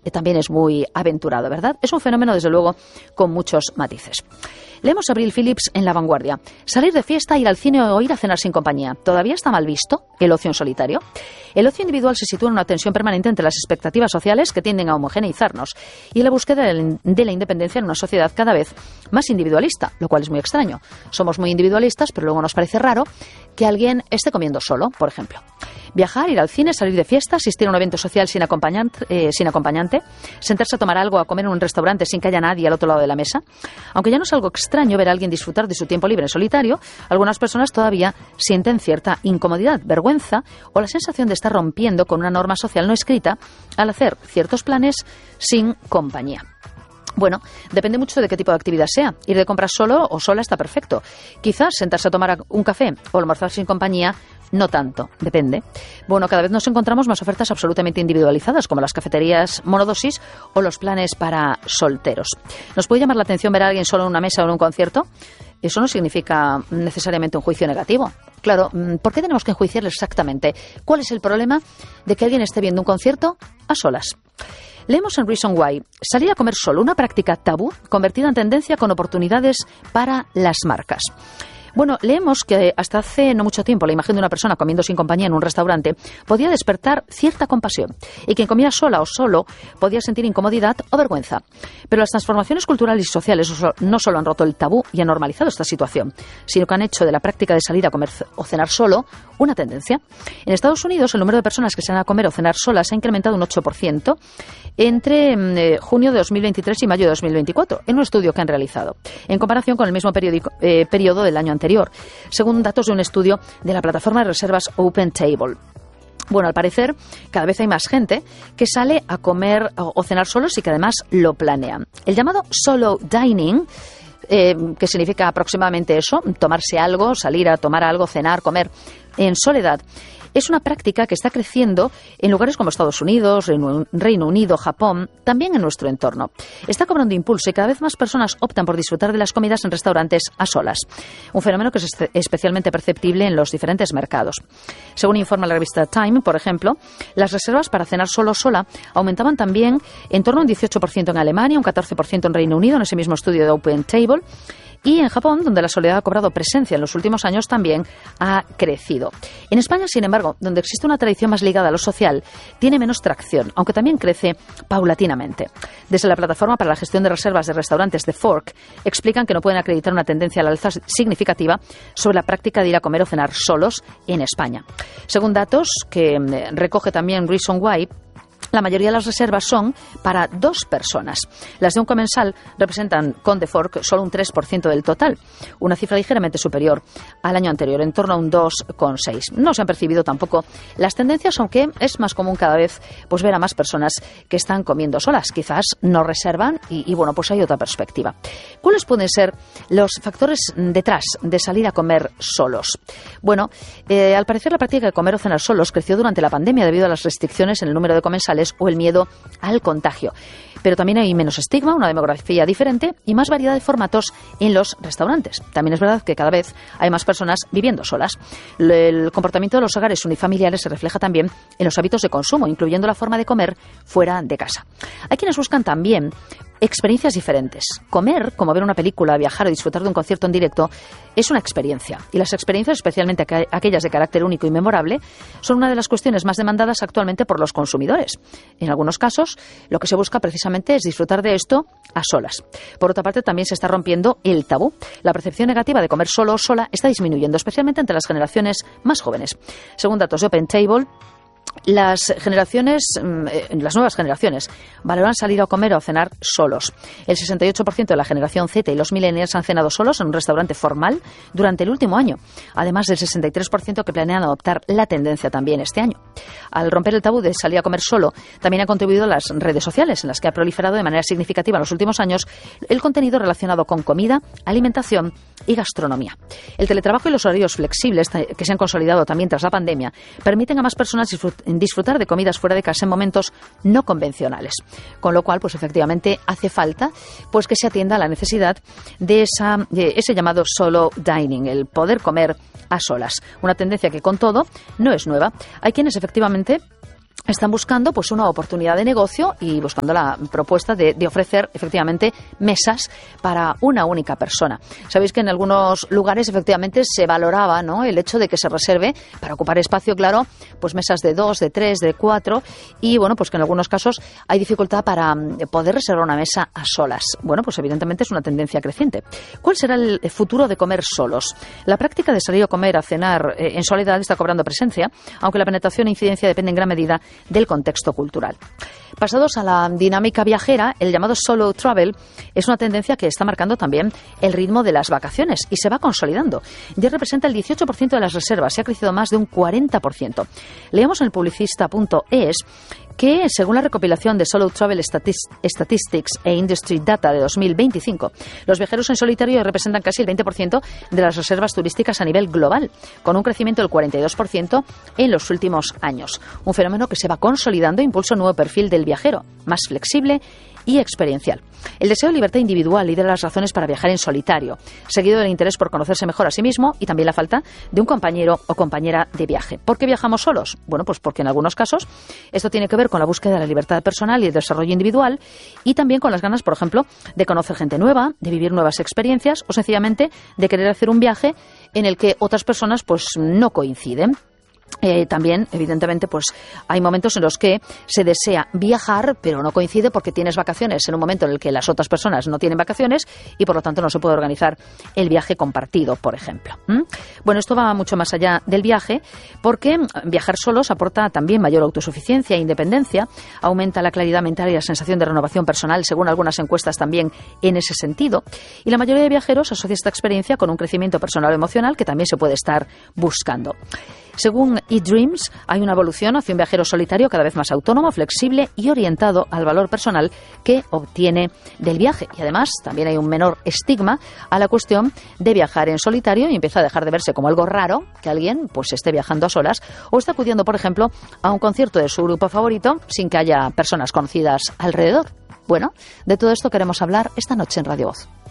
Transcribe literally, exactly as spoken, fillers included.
eh, también es muy aventurado, ¿verdad? Es un fenómeno, desde luego, con muchos matices. Leemos a Avril Phillips en La Vanguardia. Salir de fiesta, ir al cine o ir a cenar sin compañía. ¿Todavía está mal visto el ocio en solitario? El ocio individual se sitúa en una tensión permanente entre las expectativas sociales que tienden a homogeneizarnos y la búsqueda de la independencia en una sociedad cada vez más individualista, lo cual es muy extraño. Somos muy individualistas, pero luego nos parece raro que alguien esté comiendo solo, por ejemplo. Viajar, ir al cine, salir de fiesta, asistir a un evento social sin acompañante, eh, sin acompañante, sentarse a tomar algo, a comer en un restaurante sin que haya nadie al otro lado de la mesa. Aunque ya no es algo extraño ver a alguien disfrutar de su tiempo libre en solitario, algunas personas todavía sienten cierta incomodidad, vergüenza o la sensación de estar rompiendo con una norma social no escrita al hacer ciertos planes sin compañía. Bueno, depende mucho de qué tipo de actividad sea. Ir de compras solo o sola está perfecto. Quizás sentarse a tomar un café o almorzar sin compañía, no tanto, depende. Bueno, cada vez nos encontramos más ofertas absolutamente individualizadas, como las cafeterías monodosis o los planes para solteros. ¿Nos puede llamar la atención ver a alguien solo en una mesa o en un concierto? Eso no significa necesariamente un juicio negativo. Claro, ¿por qué tenemos que enjuiciarle exactamente? ¿Cuál es el problema de que alguien esté viendo un concierto a solas? Leemos en Reason Why, salir a comer solo, una práctica tabú convertida en tendencia con oportunidades para las marcas. Bueno, leemos que hasta hace no mucho tiempo la imagen de una persona comiendo sin compañía en un restaurante podía despertar cierta compasión y quien comía sola o solo podía sentir incomodidad o vergüenza. Pero las transformaciones culturales y sociales no solo han roto el tabú y han normalizado esta situación, sino que han hecho de la práctica de salir a comer o cenar solo una tendencia. En Estados Unidos el número de personas que salen a comer o cenar solas ha incrementado un ocho por ciento entre eh, junio de dos mil veintitrés y mayo de dos mil veinticuatro, en un estudio que han realizado, en comparación con el mismo periódico, eh, periodo del año anterior, según datos de un estudio de la plataforma de reservas OpenTable. Bueno, al parecer, cada vez hay más gente que sale a comer o cenar solos y que además lo planean. El llamado solo dining, eh, que significa aproximadamente eso, tomarse algo, salir a tomar algo, cenar, comer en soledad, es una práctica que está creciendo en lugares como Estados Unidos, Reino, Reino Unido, Japón, también en nuestro entorno. Está cobrando impulso y cada vez más personas optan por disfrutar de las comidas en restaurantes a solas. Un fenómeno que es especialmente perceptible en los diferentes mercados. Según informa la revista Time, por ejemplo, las reservas para cenar solo o sola aumentaban también en torno a un dieciocho por ciento en Alemania, un catorce por ciento en Reino Unido, en ese mismo estudio de OpenTable. Y en Japón, donde la soledad ha cobrado presencia en los últimos años, también ha crecido. En España, sin embargo, donde existe una tradición más ligada a lo social, tiene menos tracción, aunque también crece paulatinamente. Desde la plataforma para la gestión de reservas de restaurantes de Fork, explican que no pueden acreditar una tendencia a la alza significativa sobre la práctica de ir a comer o cenar solos en España. Según datos que recoge también Reason Why, la mayoría de las reservas son para dos personas. Las de un comensal representan con The Fork solo un tres por ciento del total, una cifra ligeramente superior al año anterior, en torno a un dos coma seis. No se han percibido tampoco las tendencias, aunque es más común cada vez pues ver a más personas que están comiendo solas. Quizás no reservan y, y bueno, pues hay otra perspectiva. ¿Cuáles pueden ser los factores detrás de salir a comer solos? Bueno, eh, al parecer la práctica de comer o cenar solos creció durante la pandemia debido a las restricciones en el número de comensales o el miedo al contagio. Pero también hay menos estigma, una demografía diferente y más variedad de formatos en los restaurantes. También es verdad que cada vez hay más personas viviendo solas. El comportamiento de los hogares unifamiliares se refleja también en los hábitos de consumo, incluyendo la forma de comer fuera de casa. Hay quienes buscan también experiencias diferentes. Comer, como ver una película, viajar o disfrutar de un concierto en directo, es una experiencia. Y las experiencias, especialmente aquellas de carácter único y memorable, son una de las cuestiones más demandadas actualmente por los consumidores. En algunos casos, lo que se busca precisamente es disfrutar de esto a solas. Por otra parte, también se está rompiendo el tabú. La percepción negativa de comer solo o sola está disminuyendo, especialmente entre las generaciones más jóvenes. Según datos de OpenTable, Las generaciones, las nuevas generaciones, valoran salir a comer o a cenar solos. El sesenta y ocho por ciento de la generación Z y los millennials han cenado solos en un restaurante formal durante el último año, además del sesenta y tres por ciento que planean adoptar la tendencia también este año. Al romper el tabú de salir a comer solo, también han contribuido las redes sociales, en las que ha proliferado de manera significativa en los últimos años el contenido relacionado con comida, alimentación y gastronomía. El teletrabajo y los horarios flexibles, que se han consolidado también tras la pandemia, permiten a más personas disfrutar de comidas fuera de casa en momentos no convencionales. Con lo cual, pues efectivamente hace falta pues que se atienda a la necesidad de, esa, de ese llamado solo dining, el poder comer a solas. Una tendencia que, con todo, no es nueva. Hay quienes efectivamente están buscando pues una oportunidad de negocio y buscando la propuesta de, de ofrecer efectivamente mesas para una única persona. Sabéis que en algunos lugares efectivamente se valoraba, ¿no?, el hecho de que se reserve para ocupar espacio, claro, pues mesas de dos, de tres, de cuatro, y bueno, pues que en algunos casos hay dificultad para poder reservar una mesa a solas. Bueno, pues evidentemente es una tendencia creciente. ¿Cuál será el futuro de comer solos? La práctica de salir a comer, a cenar eh, en soledad está cobrando presencia, aunque la penetración e incidencia depende en gran medida del contexto cultural. Pasados a la dinámica viajera, el llamado solo travel es una tendencia que está marcando también el ritmo de las vacaciones y se va consolidando. Ya representa el dieciocho por ciento de las reservas y ha crecido más de un cuarenta por ciento. Leemos en el publicista punto es que, según la recopilación de Solo Travel Statistics e Industry Data de dos mil veinticinco, los viajeros en solitario representan casi el veinte por ciento de las reservas turísticas a nivel global, con un crecimiento del cuarenta y dos por ciento en los últimos años. Un fenómeno que se va consolidando e impulsa un nuevo perfil del viajero, más flexible y experiencial. El deseo de libertad individual lidera las razones para viajar en solitario, seguido del interés por conocerse mejor a sí mismo y también la falta de un compañero o compañera de viaje. ¿Por qué viajamos solos? Bueno, pues porque en algunos casos esto tiene que ver con la búsqueda de la libertad personal y el desarrollo individual, y también con las ganas, por ejemplo, de conocer gente nueva, de vivir nuevas experiencias o sencillamente de querer hacer un viaje en el que otras personas pues no coinciden. Eh, también, evidentemente, pues hay momentos en los que se desea viajar, pero no coincide porque tienes vacaciones en un momento en el que las otras personas no tienen vacaciones y, por lo tanto, no se puede organizar el viaje compartido, por ejemplo. ¿Mm? Bueno, esto va mucho más allá del viaje, porque viajar solos aporta también mayor autosuficiencia e independencia, aumenta la claridad mental y la sensación de renovación personal, según algunas encuestas también en ese sentido, y la mayoría de viajeros asocia esta experiencia con un crecimiento personal o emocional que también se puede estar buscando. Según eDreams, hay una evolución hacia un viajero solitario cada vez más autónomo, flexible y orientado al valor personal que obtiene del viaje. Y además también hay un menor estigma a la cuestión de viajar en solitario y empieza a dejar de verse como algo raro que alguien pues esté viajando a solas o esté acudiendo, por ejemplo, a un concierto de su grupo favorito sin que haya personas conocidas alrededor. Bueno, de todo esto queremos hablar esta noche en Radio Voz.